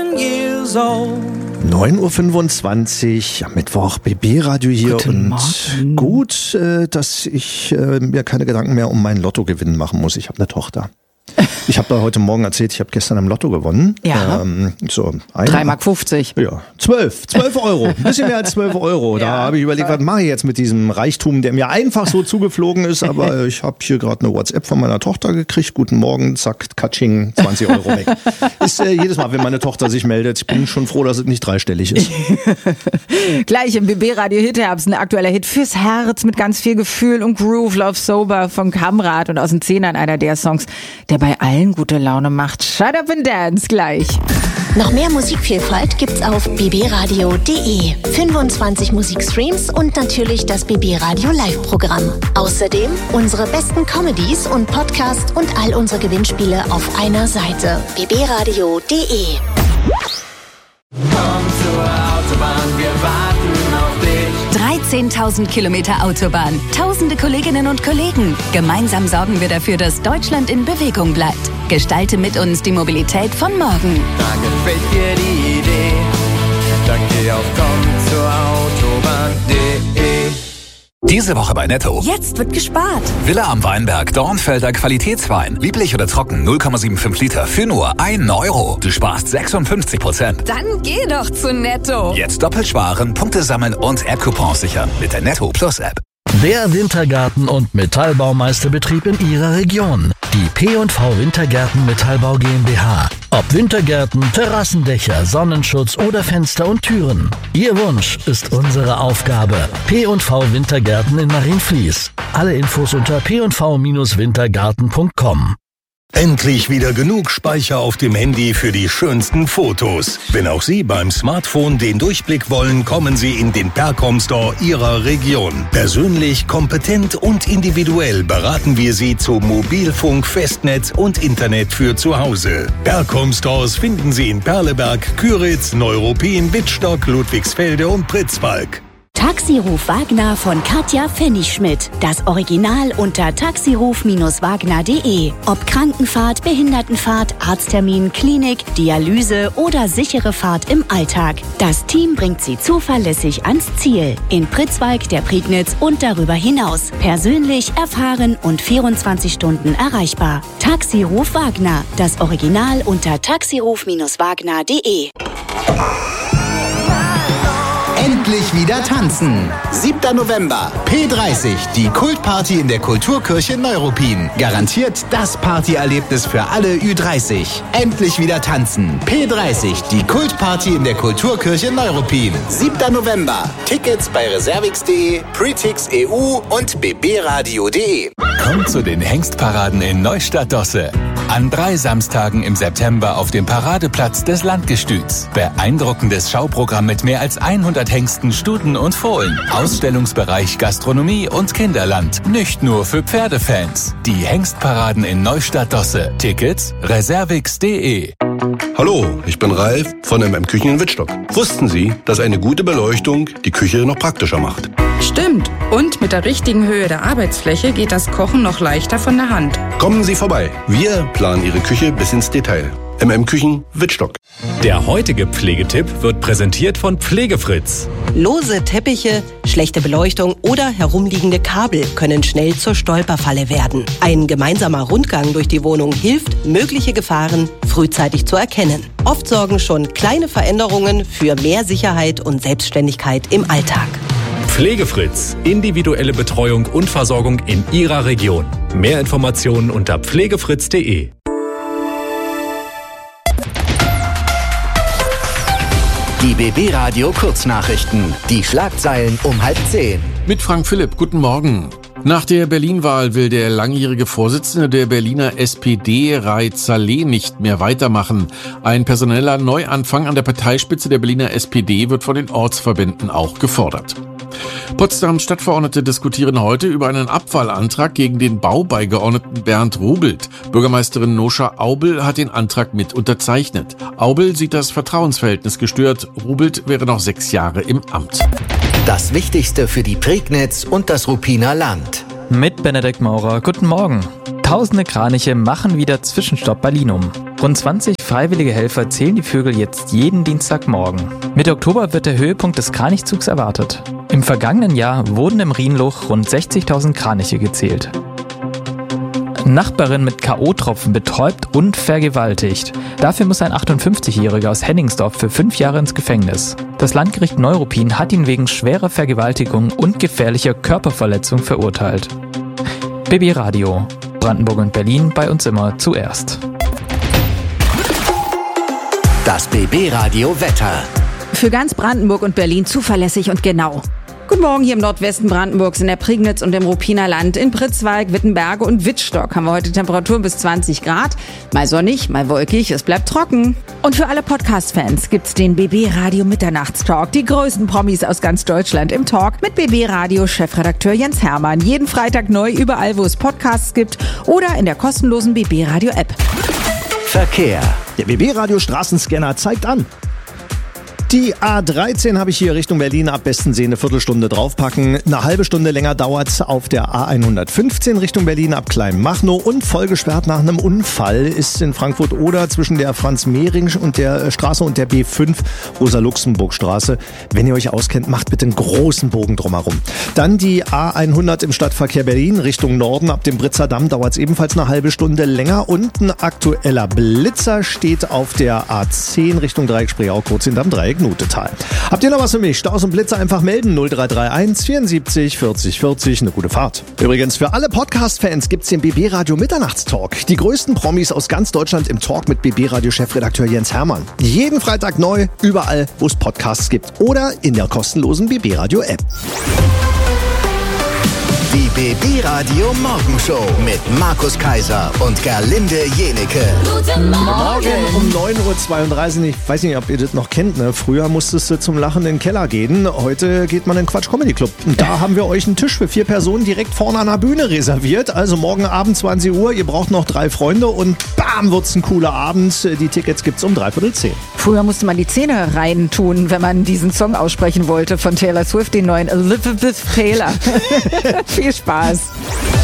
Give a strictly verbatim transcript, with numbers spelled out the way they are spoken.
seven years old. neun Uhr fünfundzwanzig am Mittwoch, B B-Radio hier. Guten und Morgen. Gut, äh, dass ich äh, mir keine Gedanken mehr um meinen Lottogewinn machen muss. Ich habe eine Tochter. Ich habe da heute Morgen erzählt, ich habe gestern am Lotto gewonnen. Ja. Ähm, so ein, drei Mark fünfzig. Ja, zwölf. zwölf Euro. Ein bisschen mehr als zwölf Euro. Da Ja. habe ich überlegt, was mache ich jetzt mit diesem Reichtum, der mir einfach so zugeflogen ist. Aber ich habe hier gerade eine WhatsApp von meiner Tochter gekriegt. Guten Morgen, zack, Katsching, zwanzig Euro weg. Ist äh, jedes Mal, wenn meine Tochter sich meldet, ich bin schon froh, dass es nicht dreistellig ist. Gleich im B B-Radio Hitherbst ein aktueller Hit fürs Herz mit ganz viel Gefühl und Groove. Love Sober von Kamrat und aus den Zehnern einer der Songs, der bei allen gute Laune macht. Shut up and dance gleich. Noch mehr Musikvielfalt gibt's auf b b radio punkt d e. fünfundzwanzig Musikstreams und natürlich das B B-Radio Live-Programm. Außerdem unsere besten Comedies und Podcasts und all unsere Gewinnspiele auf einer Seite. b b radio punkt d e. Komm zur Autobahn, wir warten auf dich. dreizehntausend Kilometer Autobahn, tausende Kolleginnen und Kollegen. Gemeinsam sorgen wir dafür, dass Deutschland in Bewegung bleibt. Gestalte mit uns die Mobilität von morgen. Da gefällt dir die Idee, dann geh auf komm zur Autobahn punkt d e. Diese Woche bei Netto. Jetzt wird gespart. Villa am Weinberg, Dornfelder Qualitätswein. Lieblich oder trocken, null Komma fünfundsiebzig Liter für nur einen Euro. Du sparst sechsundfünfzig Prozent. Dann geh doch zu Netto. Jetzt doppelt sparen, Punkte sammeln und App-Coupons sichern mit der Netto Plus App. Der Wintergarten- und Metallbaumeisterbetrieb in Ihrer Region. Die P und V Wintergärten Metallbau GmbH. Ob Wintergärten, Terrassendächer, Sonnenschutz oder Fenster und Türen. Ihr Wunsch ist unsere Aufgabe. P und V Wintergärten in Marienfließ. Alle Infos unter p und v Bindestrich wintergarten punkt com. Endlich wieder genug Speicher auf dem Handy für die schönsten Fotos. Wenn auch Sie beim Smartphone den Durchblick wollen, kommen Sie in den Percom Store Ihrer Region. Persönlich, kompetent und individuell beraten wir Sie zu Mobilfunk, Festnetz und Internet für zu Hause. Percom Stores finden Sie in Perleberg, Küritz, Neuruppin, Wittstock, Ludwigsfelde und Pritzwalk. Taxiruf Wagner von Katja Pfennigschmidt. Das Original unter taxiruf Wagner punkt de. Ob Krankenfahrt, Behindertenfahrt, Arzttermin, Klinik, Dialyse oder sichere Fahrt im Alltag. Das Team bringt Sie zuverlässig ans Ziel. In Pritzwalk, der Prignitz und darüber hinaus. Persönlich, erfahren und vierundzwanzig Stunden erreichbar. Taxiruf Wagner. Das Original unter taxiruf Wagner punkt de. Endlich wieder tanzen. siebter November, P dreißig, die Kultparty in der Kulturkirche Neuruppin. Garantiert das Partyerlebnis für alle Ü dreißig. Endlich wieder tanzen. P dreißig, die Kultparty in der Kulturkirche Neuruppin. siebter November. Tickets bei reservix punkt de, Pretix E U und b b radio punkt de. Kommt zu den Hengstparaden in Neustadt-Dosse. An drei Samstagen im September auf dem Paradeplatz des Landgestüts. Beeindruckendes Schauprogramm mit mehr als hundert Hengsten, Stuten und Fohlen. Ausstellungsbereich Gastronomie und Kinderland. Nicht nur für Pferdefans. Die Hengstparaden in Neustadt-Dosse. Tickets reservix punkt de. Hallo, ich bin Ralf von M M Küchen in Wittstock. Wussten Sie, dass eine gute Beleuchtung die Küche noch praktischer macht? Stimmt. Und mit der richtigen Höhe der Arbeitsfläche geht das Kochen noch leichter von der Hand. Kommen Sie vorbei. Wir planen Ihre Küche bis ins Detail. M M Küchen Wittstock. Der heutige Pflegetipp wird präsentiert von Pflegefritz. Lose Teppiche, schlechte Beleuchtung oder herumliegende Kabel können schnell zur Stolperfalle werden. Ein gemeinsamer Rundgang durch die Wohnung hilft, mögliche Gefahren frühzeitig zu erkennen. Oft sorgen schon kleine Veränderungen für mehr Sicherheit und Selbstständigkeit im Alltag. Pflegefritz. Individuelle Betreuung und Versorgung in Ihrer Region. Mehr Informationen unter pflegefritz punkt de. Die B B-Radio Kurznachrichten. Die Schlagzeilen um halb zehn. Mit Frank Philipp, guten Morgen. Nach der Berlin-Wahl will der langjährige Vorsitzende der Berliner S P D, Raid Saleh, nicht mehr weitermachen. Ein personeller Neuanfang an der Parteispitze der Berliner S P D wird von den Ortsverbänden auch gefordert. Potsdams Stadtverordnete diskutieren heute über einen Abwahlantrag gegen den Baubeigeordneten Bernd Rubelt. Bürgermeisterin Noscha Aubel hat den Antrag mit unterzeichnet. Aubel sieht das Vertrauensverhältnis gestört. Rubelt wäre noch sechs Jahre im Amt. Das Wichtigste für die Prignitz und das Ruppiner Land. Mit Benedikt Maurer, guten Morgen. Tausende Kraniche machen wieder Zwischenstopp bei Linum. Rund zwanzig freiwillige Helfer zählen die Vögel jetzt jeden Dienstagmorgen. Mitte Oktober wird der Höhepunkt des Kranichzugs erwartet. Im vergangenen Jahr wurden im Rhienloch rund sechzigtausend Kraniche gezählt. Nachbarin mit K O-Tropfen betäubt und vergewaltigt. Dafür muss ein achtundfünfzigjähriger aus Henningsdorf für fünf Jahre ins Gefängnis. Das Landgericht Neuruppin hat ihn wegen schwerer Vergewaltigung und gefährlicher Körperverletzung verurteilt. B B Radio. Brandenburg und Berlin, bei uns immer zuerst. Das B B Radio Wetter. Für ganz Brandenburg und Berlin zuverlässig und genau. Guten Morgen hier im Nordwesten Brandenburgs, in der Prignitz und im Ruppiner Land. In Pritzwalk, Wittenberge und Wittstock haben wir heute Temperaturen bis zwanzig Grad. Mal sonnig, mal wolkig, es bleibt trocken. Und für alle Podcast-Fans gibt's den B B Radio Mitternachtstalk. Die größten Promis aus ganz Deutschland im Talk mit B B Radio Chefredakteur Jens Hermann. Jeden Freitag neu überall, wo es Podcasts gibt oder in der kostenlosen B B Radio App. Verkehr. Der B B Radio Straßenscanner zeigt an. Die A dreizehn habe ich hier Richtung Berlin ab besten Sehen eine Viertelstunde draufpacken. Eine halbe Stunde länger dauert's auf der A hundertfünfzehn Richtung Berlin ab Kleinmachnow und vollgesperrt nach einem Unfall ist in Frankfurt-Oder zwischen der Franz-Mehring und der Straße und der B fünf Rosa-Luxemburg-Straße. Wenn ihr euch auskennt, macht bitte einen großen Bogen drumherum. Dann die A hundert im Stadtverkehr Berlin Richtung Norden ab dem Britzer Damm dauert's ebenfalls eine halbe Stunde länger und ein aktueller Blitzer steht auf der A zehn Richtung Dreieck Spreeau kurz hinterm Dreieck Nutetal. Habt ihr noch was für mich? Staus und Blitzer einfach melden. null drei drei eins vierundsiebzig vierzig vierzig. Eine gute Fahrt. Übrigens, für alle Podcast-Fans gibt's den B B Radio Mitternachtstalk. Die größten Promis aus ganz Deutschland im Talk mit B B Radio Chefredakteur Jens Hermann. Jeden Freitag neu, überall, wo es Podcasts gibt. Oder in der kostenlosen B B Radio App. Die B B Radio Morgenshow mit Markus Kaiser und Gerlinde Jenecke. Guten Morgen um neun Uhr zweiunddreißig. Ich weiß nicht, ob ihr das noch kennt. Ne? Früher musstest du zum Lachen in den Keller gehen. Heute geht man in den Quatsch Comedy Club. Und da haben wir euch einen Tisch für vier Personen direkt vorne an der Bühne reserviert. Also morgen Abend zwanzig Uhr. Ihr braucht noch drei Freunde und bam, wird's ein cooler Abend. Die Tickets gibt's um dreiviertel zehn. Früher musste man die Zähne reintun, wenn man diesen Song aussprechen wollte von Taylor Swift, den neuen Elizabeth Taylor. Viel Spaß.